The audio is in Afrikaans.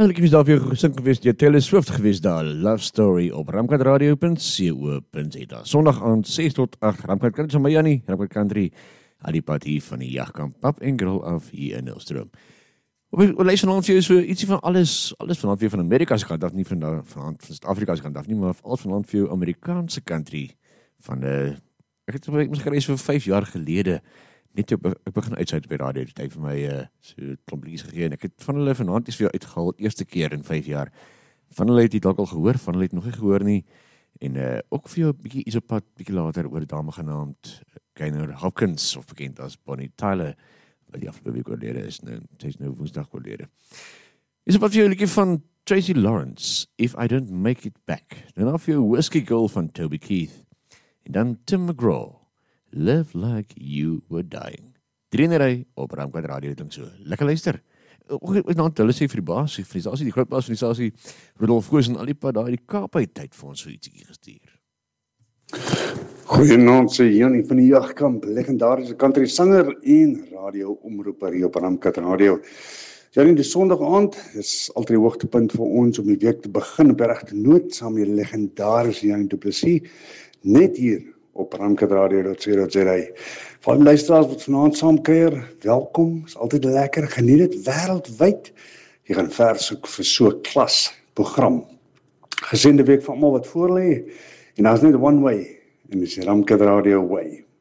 Ek was daar vir gesing gewees, die Taylor Swift gewees daar, Love Story op ramkatradio.co.za. Sondag aand 6 tot 8, Ramkat Country, my Jannie, Ramkat Country, al die pad hier van die Jagkamp, Pap en Grill af hier in Nelstroom. Op lees vanaand vir jou so ietsie van alles vanaand weer van Amerika se kant af, nie van Suid-Afrika se kant af nie, maar alles vanaand vir jou Amerikaanse country van ek het gereis vir 5 jaar gelede. Net ek begin uitsuit op die radio, het hy vir my so klomplies gegee, en ek het van hulle vanaand is vir jou uitgehaal, eerste keer in 5 jaar. Van hulle het jy dalk al gehoor, van hulle het nog nie gehoor nie, en ook vir jou bietjie iets op pad, bietjie later oor 'n dame genaamd Gaynor Hopkins, of bekend as Bonnie Tyler, wat die afgelope week oorlede is, sy is nou woensdag oorlede. Is op pad vir jou 'n liedjie van Tracy Lawrence, If I Don't Make It Back, dan vir jou Whiskey Girl van Toby Keith, en dan Tim McGraw, Live Like You Were Dying. 3 in die ry op Ramkat Radio, dink so. Lekker luister. Hulle sê vir die baas, vir die stasie, die groot baas van die stasie, Rudolf Goos en al die pad daar die Kaap uit tyd vir ons so ietsie gestuur. Goeienaand, sê Jannie van die Jagkamp, legendariese country sanger en radio-omroeper hier op Ramkat Radio. Jannie, die Sondag aand is altyd die hoogtepunt vir ons om die week te begin op die regte noot, saam met die legendarische Jannie Du Plessis, net hier op ramkatradio.co.za. Van die luisteraars wat vanaand saamkuier, welkom, is altyd lekker, geniet dit wêreldwyd. Jy gaan ver soek vir so 'n klas program. Gesende week vir almal wat voor lê, en daar's net one way, en dis die Ramkat Radio way.